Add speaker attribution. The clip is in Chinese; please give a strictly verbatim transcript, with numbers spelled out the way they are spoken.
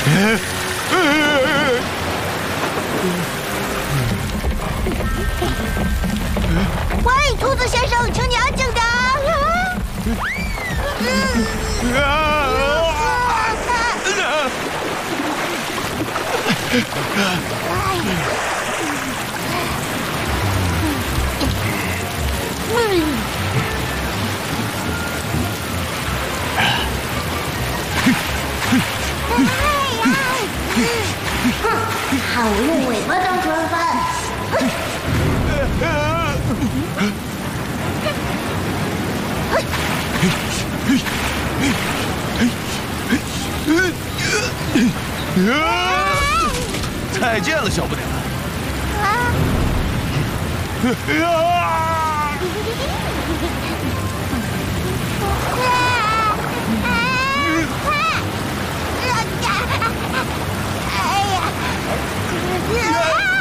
Speaker 1: 喂，兔子先生，请你安静点。
Speaker 2: 看我用尾巴当船帆！
Speaker 3: 再见了，小不点儿。
Speaker 1: 哎呀！